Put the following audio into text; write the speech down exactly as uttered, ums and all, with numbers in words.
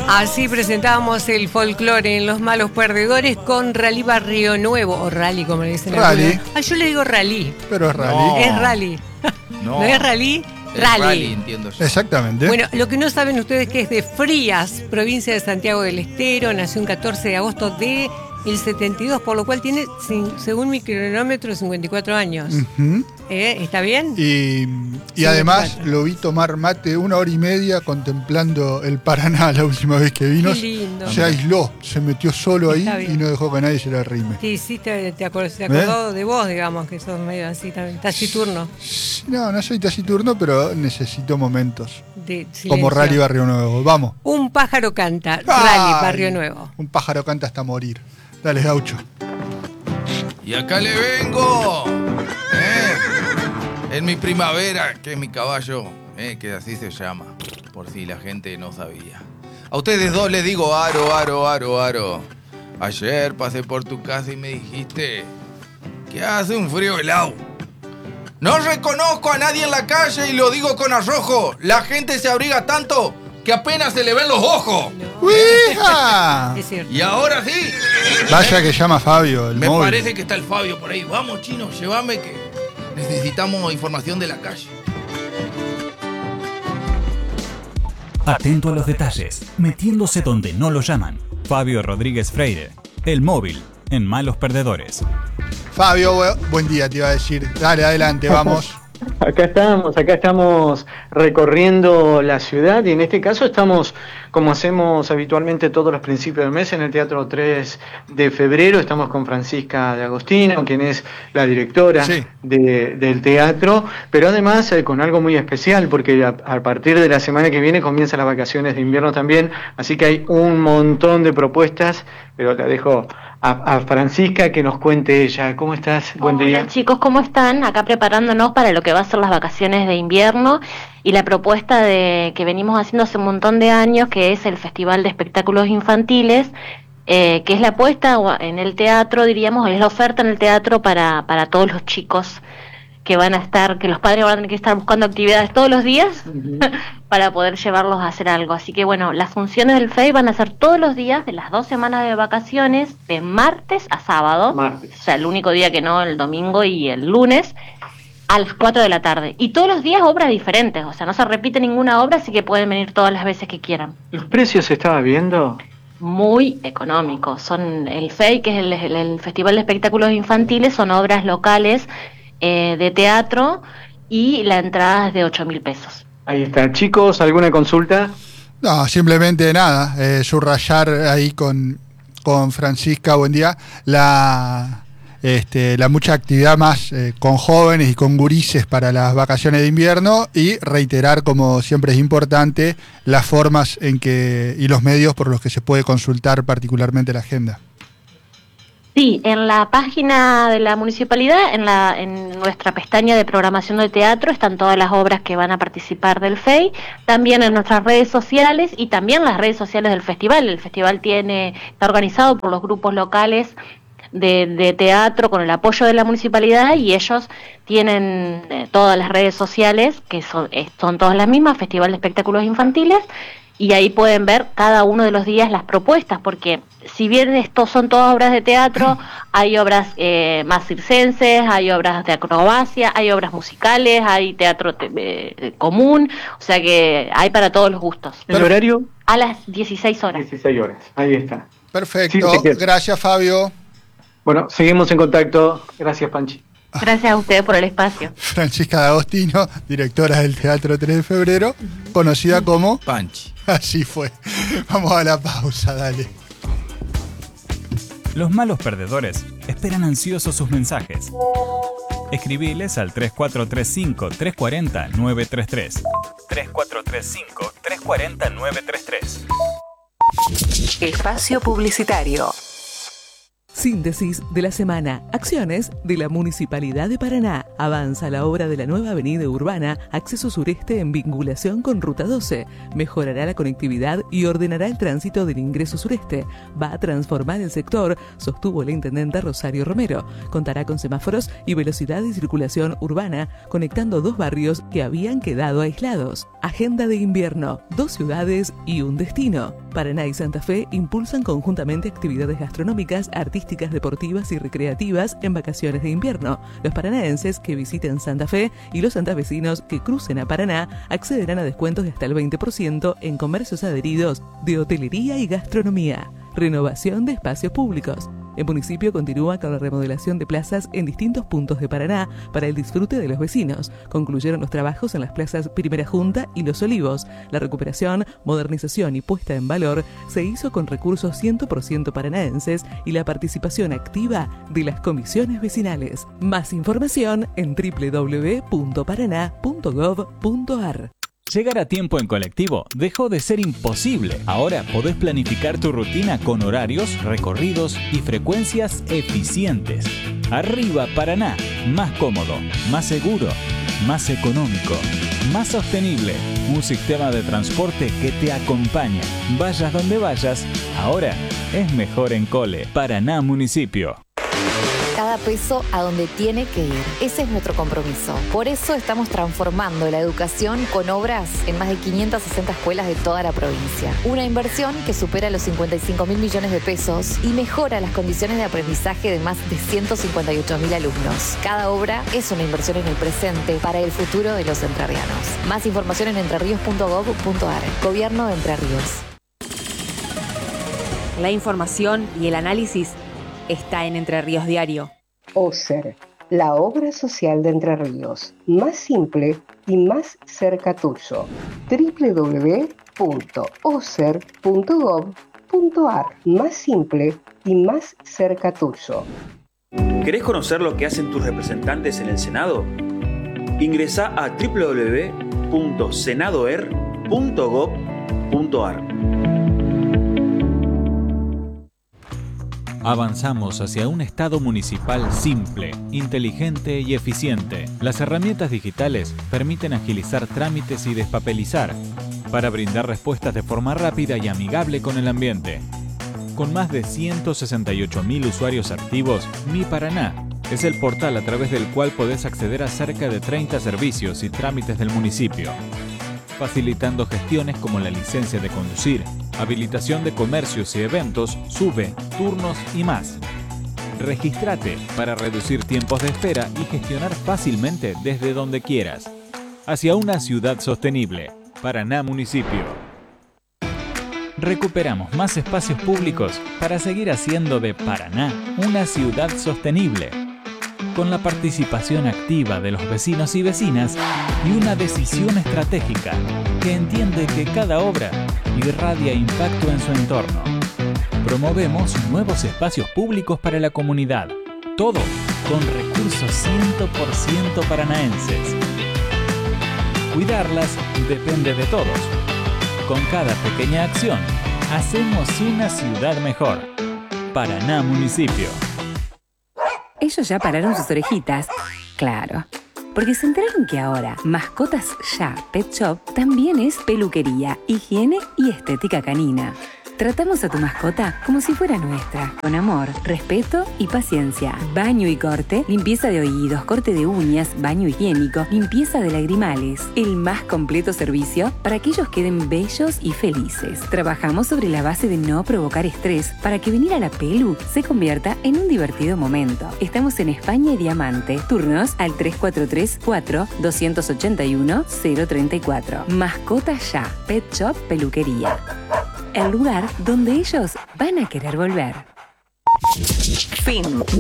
Así presentábamos el folclore en Los Malos Perdedores con Rally Barrio Nuevo, o Rally como le dicen. Rally. Ah, yo le digo Rally. Pero es Rally. No. Es Rally. No, ¿No es Rally? Es Rally. Rally, entiendo yo. Exactamente. Bueno, lo que no saben ustedes es que es de Frías, provincia de Santiago del Estero, nació el catorce de agosto de el setenta y dos, por lo cual tiene, según mi cronómetro, cincuenta y cuatro años. Uh-huh. ¿Eh? ¿Está bien? Y, y además lo vi tomar mate una hora y media contemplando el Paraná la última vez que vino. Qué lindo. Se aisló, se metió solo ahí y no dejó que nadie se la rime. Sí, sí, te, te, acordó, te acordó ¿Eh? de vos, digamos, que sos medio así, taciturno. No, no soy taciturno, pero necesito momentos. De como Rally Barrio Nuevo. Vamos. Un pájaro canta, Ay, Rally Barrio Nuevo. Un pájaro canta hasta morir. Dale, Gaucho. Y acá le vengo. ¿Eh? En mi primavera, que es mi caballo, eh, que así se llama, por si la gente no sabía. A ustedes dos les digo aro, aro, aro, aro. Ayer pasé por tu casa y me dijiste que hace un frío helado. No reconozco a nadie en la calle y lo digo con arrojo. La gente se abriga tanto que apenas se le ven los ojos. No. ¡Hija! Es cierto. Y ahora sí. Vaya que llama Fabio, el Me móvil. parece que está el Fabio por ahí. Vamos, Chino, llévame que necesitamos información de la calle. Atento a los detalles, metiéndose donde no lo llaman. Fabio Rodríguez Freire, el móvil en Malos Perdedores. Fabio, buen día, te iba a decir. Dale, adelante, vamos. Acá estamos, acá estamos recorriendo la ciudad y en este caso estamos, como hacemos habitualmente todos los principios del mes, en el Teatro tres de febrero. Estamos con Francisca de Agostino, quien es la directora sí. de, del teatro, pero además eh, con algo muy especial, porque a, a partir de la semana que viene comienzan las vacaciones de invierno también, así que hay un montón de propuestas, pero la dejo a, a Francisca que nos cuente ella. ¿Cómo estás? Buen Hola, día. Chicos, ¿cómo están? Acá preparándonos para lo que va a ser las vacaciones de invierno y la propuesta de que venimos haciendo hace un montón de años, que es el Festival de Espectáculos Infantiles, eh, que es la apuesta en el teatro, diríamos, es la oferta en el teatro para, para todos los chicos que van a estar, que los padres van a tener que estar buscando actividades todos los días uh-huh. para poder llevarlos a hacer algo. Así que bueno, las funciones del F E I van a ser todos los días de las dos semanas de vacaciones, de martes a sábado, martes. O sea, el único día que no, el domingo y el lunes, a las cuatro de la tarde. Y todos los días obras diferentes, o sea, no se repite ninguna obra, así que pueden venir todas las veces que quieran. ¿Los precios se estaba viendo? Muy económicos. Son el F E I, que es el, el, el Festival de Espectáculos Infantiles, son obras locales eh, de teatro y la entrada es de ocho mil pesos. Ahí está. Chicos, ¿alguna consulta? No, simplemente nada, eh, subrayar ahí con, con Francisca, buen día, la... Este, la mucha actividad más eh, con jóvenes y con gurises para las vacaciones de invierno y reiterar, como siempre es importante, las formas en que y los medios por los que se puede consultar particularmente la agenda. Sí, en la página de la municipalidad, en, la, en nuestra pestaña de programación de teatro, están todas las obras que van a participar del F E I, también en nuestras redes sociales y también las redes sociales del festival. El festival tiene está organizado por los grupos locales De, de teatro con el apoyo de la municipalidad y ellos tienen eh, todas las redes sociales que son, eh, son todas las mismas, Festival de Espectáculos Infantiles, y ahí pueden ver cada uno de los días las propuestas, porque si bien estos son todas obras de teatro, hay obras eh, más circenses, hay obras de acrobacia, hay obras musicales, hay teatro te, eh, común, o sea que hay para todos los gustos. ¿El horario? A las dieciséis horas. dieciséis horas, ahí está. Perfecto, sí, gracias Fabio. Bueno, seguimos en contacto. Gracias, Panchi. Gracias a ustedes por el espacio. Francisca de Agostino, directora del Teatro tres de febrero, conocida como Panchi. Así fue. Vamos a la pausa, dale. Los malos perdedores esperan ansiosos sus mensajes. Escribiles al tres cuatro tres cinco, tres cuatro cero, nueve tres tres. tres cuatro tres cinco, tres cuatro cero, nueve tres tres. Espacio publicitario. Síntesis de la semana. Acciones de la Municipalidad de Paraná. Avanza la obra de la nueva avenida urbana, acceso sureste en vinculación con Ruta doce. Mejorará la conectividad y ordenará el tránsito del ingreso sureste. Va a transformar el sector, sostuvo la intendenta Rosario Romero. Contará con semáforos y velocidad de circulación urbana, conectando dos barrios que habían quedado aislados. Agenda de invierno. Dos ciudades y un destino. Paraná y Santa Fe impulsan conjuntamente actividades gastronómicas, artísticas, deportivas y recreativas en vacaciones de invierno. Los paranaenses que visiten Santa Fe y los santafesinos que crucen a Paraná accederán a descuentos de hasta el veinte por ciento en comercios adheridos de hotelería y gastronomía. Renovación de espacios públicos. El municipio continúa con la remodelación de plazas en distintos puntos de Paraná para el disfrute de los vecinos. Concluyeron los trabajos en las plazas Primera Junta y Los Olivos. La recuperación, modernización y puesta en valor se hizo con recursos cien por ciento paranaenses y la participación activa de las comisiones vecinales. Más información en doble u doble u doble u punto paraná punto gov punto ar. Llegar a tiempo en colectivo dejó de ser imposible. Ahora podés planificar tu rutina con horarios, recorridos y frecuencias eficientes. Arriba Paraná, más cómodo, más seguro, más económico, más sostenible. Un sistema de transporte que te acompaña. Vayas donde vayas, ahora es mejor en Cole. Paraná Municipio. Cada peso a donde tiene que ir. Ese es nuestro compromiso. Por eso estamos transformando la educación con obras en más de quinientas sesenta escuelas de toda la provincia. Una inversión que supera los cincuenta y cinco mil millones de pesos y mejora las condiciones de aprendizaje de más de ciento cincuenta y ocho mil alumnos. Cada obra es una inversión en el presente para el futuro de los entrerrianos. Más información en entrerríos punto gov punto ar. Gobierno de Entre Ríos. La información y el análisis está en Entre Ríos Diario. OSER, la obra social de Entre Ríos, más simple y más cerca tuyo. doble u doble u doble u punto oser punto gov punto ar, más simple y más cerca tuyo. ¿Querés conocer lo que hacen tus representantes en el Senado? Ingresá a doble u doble u doble u punto senadoer punto gov punto ar. Avanzamos hacia un Estado municipal simple, inteligente y eficiente. Las herramientas digitales permiten agilizar trámites y despapelizar para brindar respuestas de forma rápida y amigable con el ambiente. Con más de ciento sesenta y ocho mil usuarios activos, Mi Paraná es el portal a través del cual podés acceder a cerca de treinta servicios y trámites del municipio, facilitando gestiones como la licencia de conducir, habilitación de comercios y eventos, SUBE, turnos y más. Regístrate para reducir tiempos de espera y gestionar fácilmente desde donde quieras. Hacia una ciudad sostenible. Paraná Municipio. Recuperamos más espacios públicos para seguir haciendo de Paraná una ciudad sostenible, con la participación activa de los vecinos y vecinas y una decisión estratégica que entiende que cada obra irradia impacto en su entorno. Promovemos nuevos espacios públicos para la comunidad, todo con recursos cien por ciento paranaenses. Cuidarlas depende de todos. Con cada pequeña acción, hacemos una ciudad mejor. Paraná Municipio. Ellos ya pararon sus orejitas. Claro. Porque se enteraron que ahora Mascotas Ya Pet Shop también es peluquería, higiene y estética canina. Tratamos a tu mascota como si fuera nuestra, con amor, respeto y paciencia. Baño y corte, limpieza de oídos, corte de uñas, baño higiénico, limpieza de lagrimales. El más completo servicio para que ellos queden bellos y felices. Trabajamos sobre la base de no provocar estrés para que venir a la pelu se convierta en un divertido momento. Estamos en España y Diamante. Turnos al tres cuatro tres, cuatro, dos ocho uno, cero tres cuatro. Mascotas Ya Pet Shop Peluquería. El lugar donde ellos van a querer volver. Fin.